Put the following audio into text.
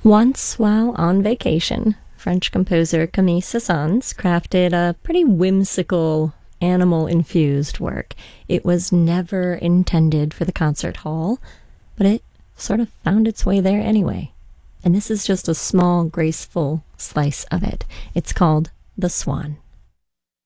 Once, while on vacation, French composer Camille Saint-Saëns crafted a pretty whimsical, animal-infused work. It was never intended for the concert hall, but it sort of found its way there anyway. And this is just a small, graceful slice of it. It's called The Swan.